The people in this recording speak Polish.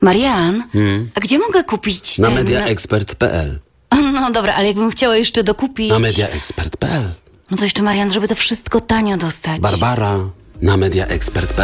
Marian, a gdzie mogę kupić Na mediaexpert.pl. No dobra, ale jakbym chciała jeszcze dokupić... Na mediaexpert.pl. No to jeszcze, Marian, żeby to wszystko tanio dostać. Barbara na mediaexpert.pl.